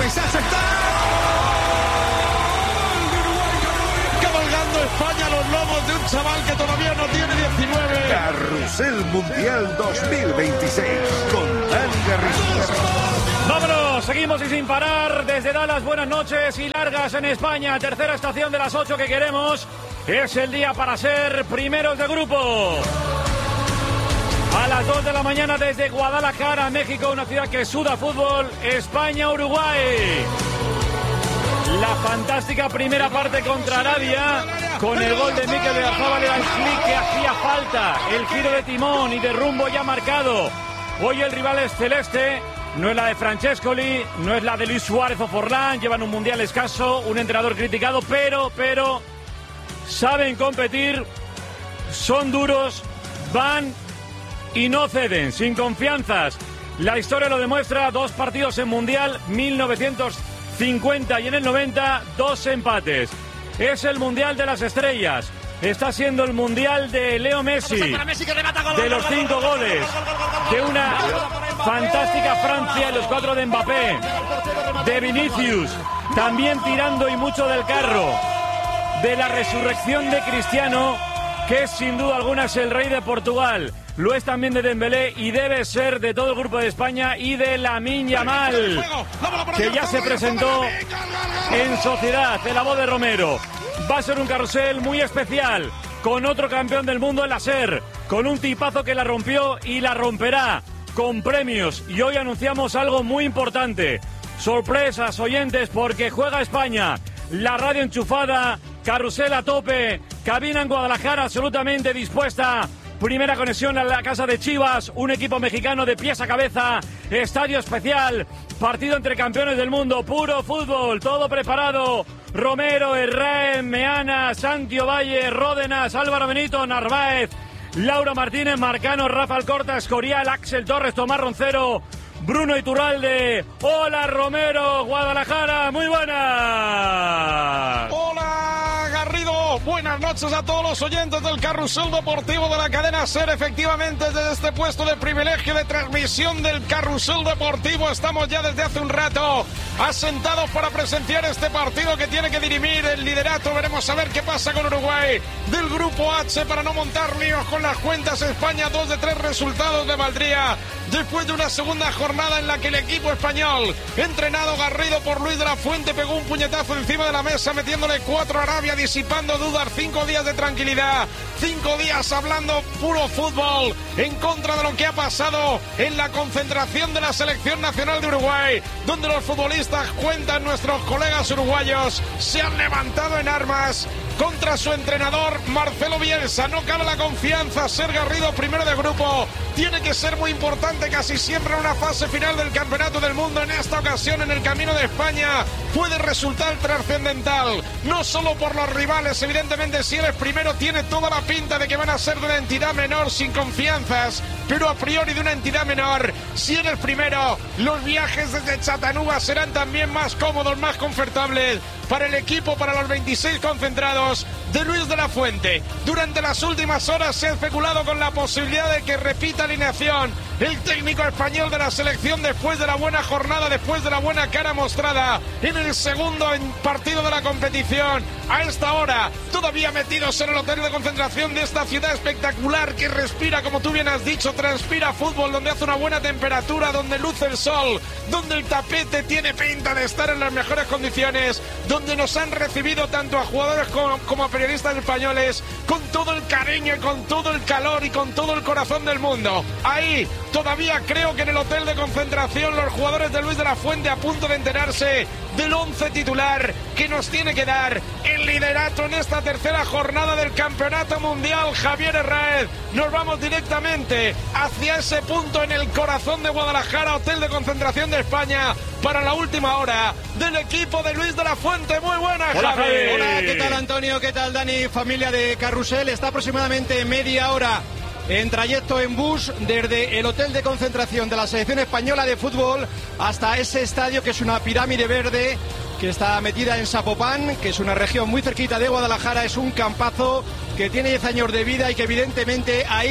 Cabalgando España a los lomos de un chaval que todavía no tiene 19. Carrusel Mundial 2026 con Dani Garrido. ¡Vámonos! Seguimos y sin parar desde Dallas. Buenas noches y largas en España. Tercera estación de las 8 que queremos. Es el día para ser primeros de grupo. A las 2 de la mañana desde Guadalajara, México, una ciudad que suda fútbol, España-Uruguay. La fantástica primera parte contra Arabia, con el gol de Mikel Oyarzabal, era el clic que hacía falta, el giro de timón y de rumbo ya marcado. Hoy el rival es celeste, no es la de Francescoli, no es la de Luis Suárez o Forlán, llevan un mundial escaso, un entrenador criticado, pero saben competir, son duros, van y no ceden, sin confianzas. La historia lo demuestra, 2 partidos en mundial, 1950 y en el 90, 2 empates. Es el mundial de las estrellas. Está siendo el mundial de Leo Messi, de los 5 goles, de una fantástica Francia y los 4 de Mbappé, de Vinicius, también tirando y mucho del carro, de la resurrección de Cristiano, que sin duda alguna es el rey de Portugal. Lo es también de Dembélé y debe ser de todo el grupo de España y de Lamine Yamal, que ya se presentó en Sociedad, de la voz de Romero. Va a ser un carrusel muy especial, con otro campeón del mundo en la SER, con un tipazo que la rompió y la romperá, con premios. Y hoy anunciamos algo muy importante. Sorpresas, oyentes, porque juega España. La radio enchufada, carrusel a tope, cabina en Guadalajara absolutamente dispuesta. Primera conexión a la casa de Chivas, un equipo mexicano de pies a cabeza, estadio especial, partido entre campeones del mundo, puro fútbol, todo preparado. Romero, Herrén, Meana, Santi Ovalle, Ródenas, Álvaro Benito, Narváez, Laura Martínez, Marcano, Rafa Alcorta, Escorial, Axel Torres, Tomás Roncero, Bruno Iturralde. Hola Romero, Guadalajara, muy buenas. Hola Garrido, buenas noches a todos los oyentes del Carrusel Deportivo de la cadena SER. Efectivamente, desde este puesto de privilegio de transmisión del Carrusel Deportivo estamos ya desde hace un rato asentados para presenciar este partido que tiene que dirimir el liderato. Veremos a ver qué pasa con Uruguay del grupo H para no montar líos con las cuentas. España, 2 de 3 resultados le valdría después de una segunda jornada en la que el equipo español, entrenado Garrido por Luis de la Fuente, pegó un puñetazo encima de la mesa metiéndole 4 a Arabia, disipando dudas. 5 días de tranquilidad, 5 días hablando puro fútbol en contra de lo que ha pasado en la concentración de la selección nacional de Uruguay, donde los futbolistas, cuentan nuestros colegas uruguayos, se han levantado en armas contra su entrenador Marcelo Bielsa. No cabe la confianza. Ser Garrido primero de grupo tiene que ser muy importante casi siempre en una fase final del Campeonato del Mundo. En esta ocasión, en el camino de España, puede resultar trascendental, no solo por los rivales. Evidentemente, si eres primero, tiene toda la pinta de que van a ser de una entidad menor, sin confianzas, pero a priori de una entidad menor. Si eres primero, los viajes desde Chattanooga serán también más cómodos, más confortables para el equipo, para los 26 concentrados de Luis de la Fuente. Durante las últimas horas se ha especulado con la posibilidad de que repita alineación el técnico español de la selección después de la buena jornada, después de la buena cara mostrada en el segundo partido de la competición. A esta hora, todavía metidos en el hotel de concentración de esta ciudad espectacular que respira, como tú bien has dicho, transpira fútbol, donde hace una buena temperatura, donde luce el sol, donde el tapete tiene pinta de estar en las mejores condiciones, donde nos han recibido tanto a jugadores como a periodistas españoles con todo el cariño y con todo el calor y con todo el corazón del mundo. Ahí todavía creo que en el hotel de concentración los jugadores de Luis de la Fuente, a punto de enterarse del 11 titular que nos tiene que dar el liderato en esta tercera jornada del Campeonato Mundial. Javier Herrera, nos vamos directamente hacia ese punto en el corazón de Guadalajara, hotel de concentración de España, para la última hora del equipo de Luis de la Fuente. Muy buenas, hola, Javi. Hola, ¿qué tal Antonio? ¿Qué tal Dani? Familia de Carrusel, está aproximadamente media hora en trayecto en bus desde el hotel de concentración de la selección española de fútbol hasta ese estadio que es una pirámide verde que está metida en Zapopan, que es una región muy cerquita de Guadalajara. Es un campazo que tiene 10 años de vida y que evidentemente ahí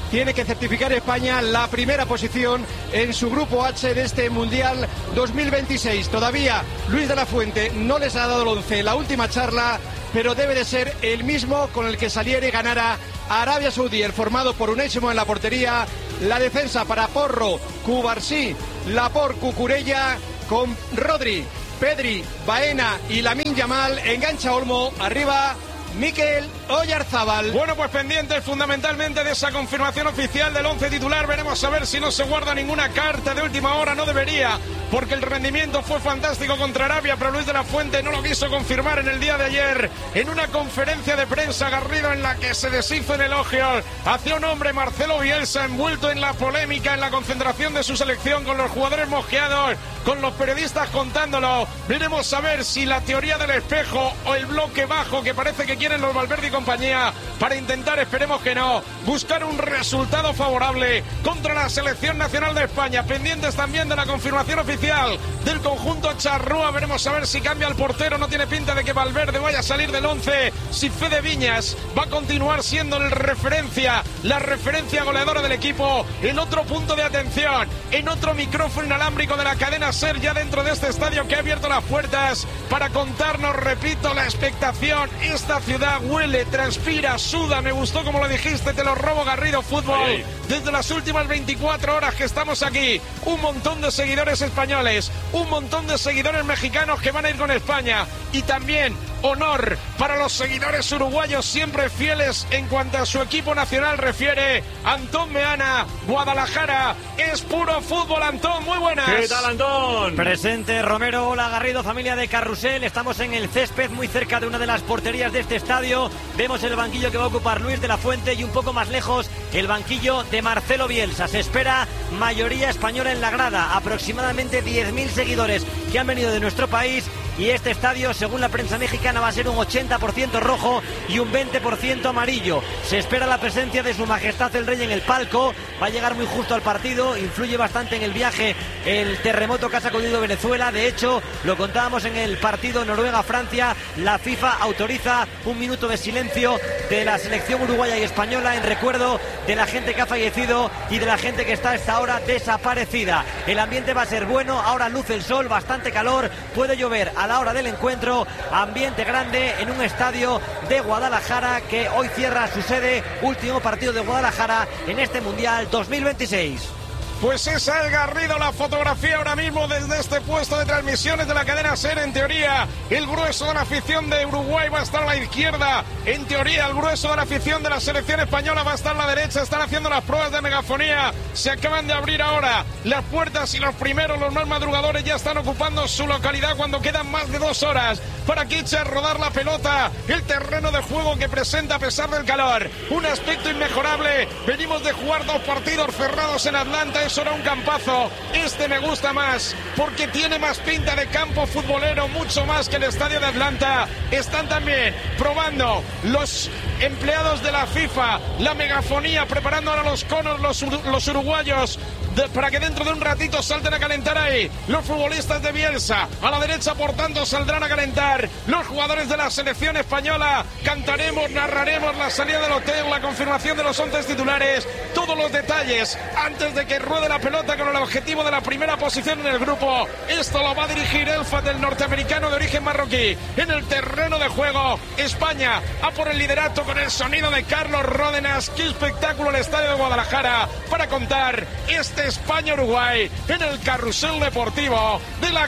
tiene que certificar España la primera posición en su grupo H de este Mundial 2026. Todavía Luis de la Fuente no les ha dado el 11 en la última charla, pero debe de ser el mismo con el que saliera y ganara a Arabia Saudí, el formado por Unai Simón en la portería, la defensa para Porro, Cubarsí, Laporte, Cucurella, con Rodri, Pedri, Baena y Lamine Yamal, engancha Olmo, arriba Mikel Oyarzábal. Bueno, pues pendientes fundamentalmente de esa confirmación oficial del 11 titular. Veremos a ver si no se guarda ninguna carta de última hora. No debería, porque el rendimiento fue fantástico contra Arabia, pero Luis de la Fuente no lo quiso confirmar en el día de ayer en una conferencia de prensa, Garrido, en la que se deshizo en elogios hacia un hombre, Marcelo Bielsa, envuelto en la polémica, en la concentración de su selección, con los jugadores mosqueados, con los periodistas contándolo. Veremos a ver si la teoría del espejo o el bloque bajo que parece que quieren los Valverde y compañía para intentar, esperemos que no, buscar un resultado favorable contra la selección nacional de España. Pendientes también de la confirmación oficial del conjunto charrúa. Veremos a ver si cambia el portero. No tiene pinta de que Valverde vaya a salir del 11. Si Fede Viñas va a continuar siendo la referencia goleadora del equipo. En otro punto de atención, en otro micrófono inalámbrico de la cadena SER, ya dentro de este estadio que ha abierto las puertas para contarnos, repito, la expectación. Esta ciudad huele, transpira, suda. Me gustó como lo dijiste, te lo robo, Garrido. Fútbol desde las últimas 24 horas que estamos aquí. Un montón de seguidores españoles, un montón de seguidores mexicanos que van a ir con España, y también honor para los seguidores uruguayos, siempre fieles en cuanto a su equipo nacional refiere. Antón Meana, Guadalajara, es puro fútbol. Antón, muy buenas. ¿Qué tal, Antón? Presente, Romero. Hola, Garrido, familia de Carrusel. Estamos en el césped, muy cerca de una de las porterías de este estadio. Vemos el banquillo que va a ocupar Luis de la Fuente y un poco más lejos el banquillo de Marcelo Bielsa. Se espera mayoría española en la grada, aproximadamente 10.000 seguidores que han venido de nuestro país, y este estadio, según la prensa mexicana, va a ser un 80% rojo y un 20% amarillo. Se espera la presencia de Su Majestad el Rey en el palco. Va a llegar muy justo al partido. Influye bastante en el viaje el terremoto que ha sacudido Venezuela. De hecho, lo contábamos en el partido Noruega-Francia. La FIFA autoriza un minuto de silencio de la selección uruguaya y española en recuerdo de la gente que ha fallecido y de la gente que está a esta hora desaparecida. El ambiente va a ser bueno. Ahora luce el sol, bastante calor. Puede llover a la hora del encuentro. Ambiente grande en un estadio de Guadalajara que hoy cierra su sede. Último partido de Guadalajara en este Mundial 2026. Pues esa es, Garrido, la fotografía ahora mismo desde este puesto de transmisiones de la cadena SER. En teoría, el grueso de la afición de Uruguay va a estar a la izquierda. En teoría, el grueso de la afición de la selección española va a estar a la derecha. Están haciendo las pruebas de megafonía. Se acaban de abrir ahora las puertas y los primeros, los más madrugadores, ya están ocupando su localidad cuando quedan más de 2 horas para que eche a rodar la pelota. El terreno de juego que presenta, a pesar del calor, un aspecto inmejorable. Venimos de jugar 2 partidos cerrados en Atlanta. Eso era un campazo. Este me gusta más porque tiene más pinta de campo futbolero, mucho más que el estadio de Atlanta. Están también probando los empleados de la FIFA la megafonía, preparando ahora los conos los uruguayos para que dentro de un ratito salten a calentar ahí los futbolistas de Bielsa. A la derecha, por tanto, saldrán a calentar los jugadores de la selección española. Cantaremos, narraremos la salida del hotel, la confirmación de los 11 titulares, todos los detalles antes de que ruede la pelota con el objetivo de la primera posición en el grupo. Esto lo va a dirigir Elfat, el norteamericano de origen marroquí. En el terreno de juego, España a por el liderato con el sonido de Carlos Ródenas. Qué espectáculo el estadio de Guadalajara para contar este España-Uruguay en el carrusel deportivo de la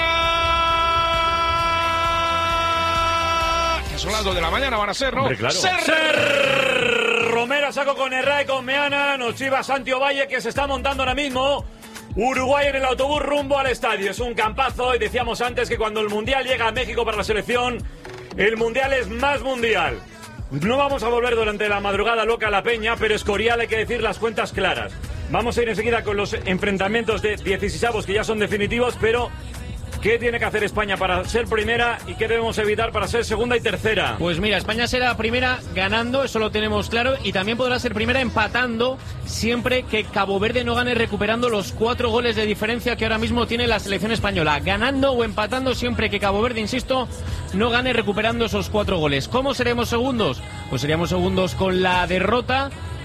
cadena. Que son las 2 de la mañana, van a ser, ¿no? Hombre, claro. ¡Ser! Romero, saco con Herrera y con Meana. Nos chiva Santi Ovalle, que se está montando ahora mismo Uruguay en el autobús rumbo al estadio. Es un campazo, y decíamos antes que cuando el Mundial llega a México para la selección, el Mundial es más mundial. No vamos a volver durante la madrugada loca a la Peña, pero Escorial hay que decir las cuentas claras. Vamos a ir enseguida con los enfrentamientos de 16avos que ya son definitivos, pero ¿qué tiene que hacer España para ser primera y qué debemos evitar para ser segunda y tercera? Pues mira, España será primera ganando, eso lo tenemos claro, y también podrá ser primera empatando siempre que Cabo Verde no gane, recuperando los 4 goles de diferencia que ahora mismo tiene la selección española. Ganando o empatando siempre que Cabo Verde, insisto, no gane, recuperando esos 4 goles. ¿Cómo seremos segundos? Pues seríamos segundos con la derrota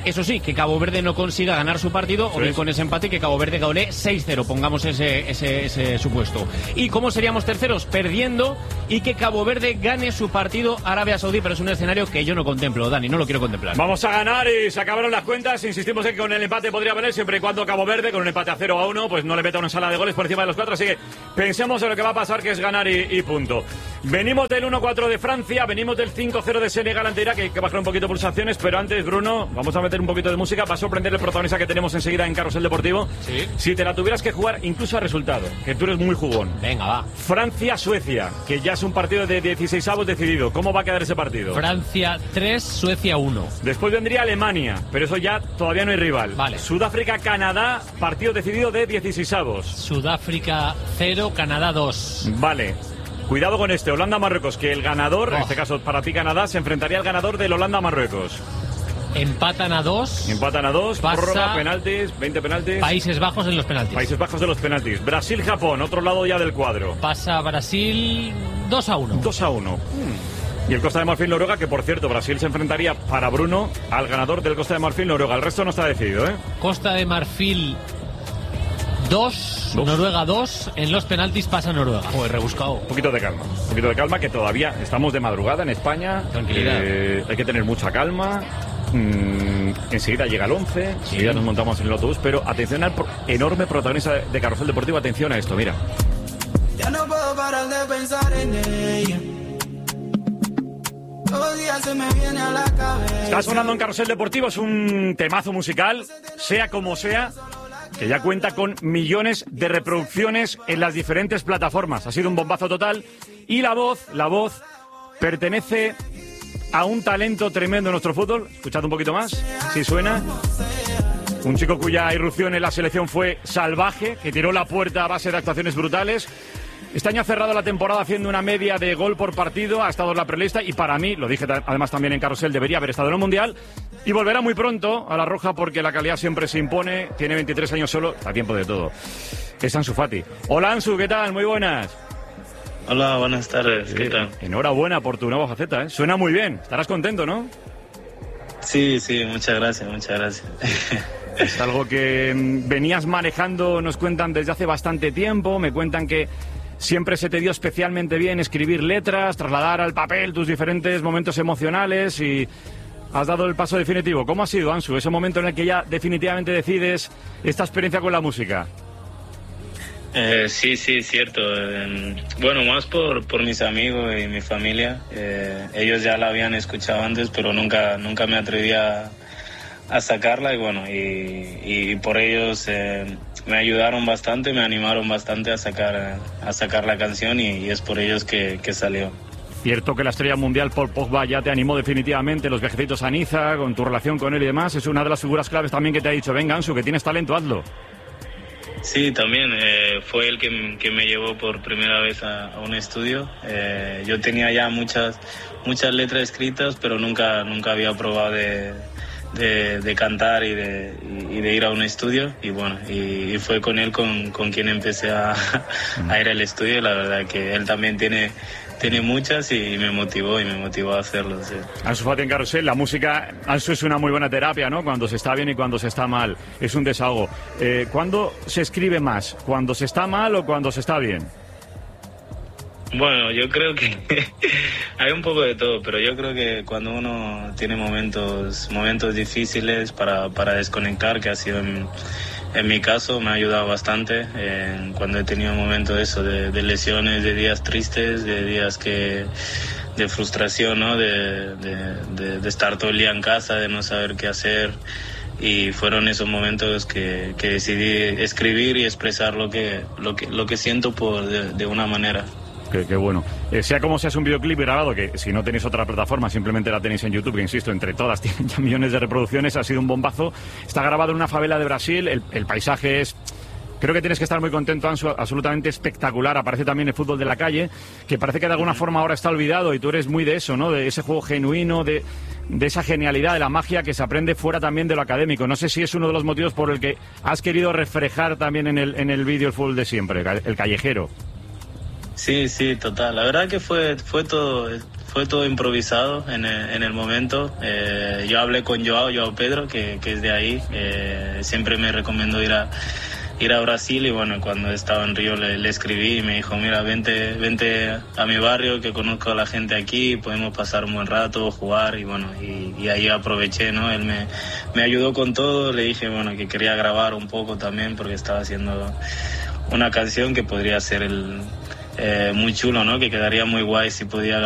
Eso sí, que Cabo Verde no consiga ganar su partido, o bien con ese empate que Cabo Verde golee 6-0, pongamos ese supuesto. ¿Y cómo seríamos terceros? Perdiendo y que Cabo Verde gane su partido a Arabia Saudí, pero es un escenario que yo no contemplo, Dani, no lo quiero contemplar. Vamos a ganar y se acabaron las cuentas. Insistimos en que con el empate podría valer siempre y cuando Cabo Verde, con un empate a 0-1, pues no le meta una sala de goles por encima de los 4, así que pensemos en lo que va a pasar, que es ganar y punto. Venimos del 1-4 de Francia, venimos del 5-0 de Senegal ante Irak, que hay que bajar un poquito pulsaciones, pero antes, Bruno, vamos a meter un poquito de música. Va a sorprender el protagonista que tenemos enseguida en Carrusel Deportivo. Sí. Si te la tuvieras que jugar incluso a resultado, que tú eres muy jugón. Venga, va. Francia-Suecia, que ya es un partido de 16avos decidido. ¿Cómo va a quedar ese partido? Francia 3, Suecia 1. Después vendría Alemania, pero eso ya todavía no hay rival. Vale. Sudáfrica-Canadá, partido decidido de 16avos. Sudáfrica 0, Canadá 2. Vale. Cuidado con este, Holanda-Marruecos, que el ganador, en este caso para ti Canadá, se enfrentaría al ganador del Holanda-Marruecos. Empatan a 2. Empatan a 2, Pasa prórroga, penaltis, 20 penaltis. Países Bajos en los penaltis. Países Bajos de los penaltis. Brasil-Japón, otro lado ya del cuadro. Pasa Brasil 2-1. 2-1. Y el Costa de Marfil-Noruega, que por cierto, Brasil se enfrentaría para Bruno al ganador del Costa de Marfil-Noruega. El resto no está decidido, ¿eh? Costa de Marfil 2, Noruega 2, en los penaltis pasa Noruega. Joder, rebuscado. Un poquito de calma, que todavía estamos de madrugada en España. Tranquilidad. Hay que tener mucha calma. Enseguida llega el 11, enseguida nos montamos en el autobús, pero atención al enorme protagonista de Carrusel Deportivo, atención a esto, mira. Ya no puedo parar de pensar en ella. Todo el día se me viene a la cabeza. Está sonando en Carrusel Deportivo, es un temazo musical, sea como sea, que ya cuenta con millones de reproducciones en las diferentes plataformas. Ha sido un bombazo total y la voz pertenece a un talento tremendo en nuestro fútbol. Escuchad un poquito más, si suena. Un chico cuya irrupción en la selección fue salvaje, que tiró la puerta a base de actuaciones brutales. Este año ha cerrado la temporada haciendo una media de gol por partido, ha estado en la prelista y para mí, lo dije además también en Carrusel, debería haber estado en el Mundial y volverá muy pronto a la roja porque la calidad siempre se impone. Tiene 23 años solo, a tiempo de todo. Es Ansu Fati. Hola Ansu, ¿qué tal? Muy buenas. Hola, buenas tardes, ¿qué tal? Enhorabuena por tu nueva faceta, ¿eh? Suena muy bien, estarás contento, ¿no? Sí, muchas gracias. Es algo que venías manejando, nos cuentan, desde hace bastante tiempo. Me cuentan que siempre se te dio especialmente bien escribir letras, trasladar al papel tus diferentes momentos emocionales y has dado el paso definitivo. ¿Cómo ha sido, Ansu, ese momento en el que ya definitivamente decides esta experiencia con la música? Sí, cierto. Bueno, más por mis amigos y mi familia. Ellos ya la habían escuchado antes, pero nunca me atreví a sacarla y bueno, y por ellos me ayudaron bastante, me animaron bastante a sacar la canción y es por ellos que salió. Cierto que la estrella mundial Paul Pogba ya te animó definitivamente, los viajecitos a Niza, con tu relación con él y demás, es una de las figuras claves también que te ha dicho, venga Ansu, que tienes talento, hazlo. Sí, también fue él que me llevó por primera vez a un estudio. Yo tenía ya muchas letras escritas, pero nunca había probado de cantar y de ir a un estudio. Y bueno, y fue con él con quien empecé a ir al estudio. La verdad que él también tiene muchas y me motivó a hacerlo. Sí. Ansu Fati en Carrusel, la música, Ansu, es una muy buena terapia, ¿no? Cuando se está bien y cuando se está mal, es un desahogo. ¿Cuándo se escribe más? ¿Cuando se está mal o cuando se está bien? Bueno, yo creo que hay un poco de todo, pero yo creo que cuando uno tiene momentos difíciles para desconectar, que ha sido en mi caso, me ha ayudado bastante cuando he tenido momentos de lesiones, de días tristes, de días de frustración, ¿no? De estar todo el día en casa, de no saber qué hacer. Y fueron esos momentos que decidí escribir y expresar lo que siento de una manera. Qué bueno. Sea como sea, es un videoclip grabado que si no tenéis otra plataforma simplemente la tenéis en YouTube, que insisto, entre todas tienen ya millones de reproducciones, ha sido un bombazo. Está grabado en una favela de Brasil, el paisaje es... Creo que tienes que estar muy contento, Ansu, absolutamente espectacular. Aparece también el fútbol de la calle, que parece que de alguna forma ahora está olvidado y tú eres muy de eso, ¿no? De ese juego genuino, de esa genialidad, de la magia que se aprende fuera también de lo académico. No sé si es uno de los motivos por el que has querido reflejar también en el vídeo el fútbol de siempre, el callejero. Sí, total. La verdad que fue todo fue todo improvisado en el momento. Yo hablé con Joao Pedro, que es de ahí, siempre me recomendó ir a Brasil, y bueno, cuando estaba en Río le escribí y me dijo, mira, vente a mi barrio, que conozco a la gente aquí, podemos pasar un buen rato, jugar, y bueno, y ahí aproveché, ¿no? Él me ayudó con todo, le dije, bueno, que quería grabar un poco también, porque estaba haciendo una canción que podría ser muy chulo, ¿no? Que quedaría muy guay si podía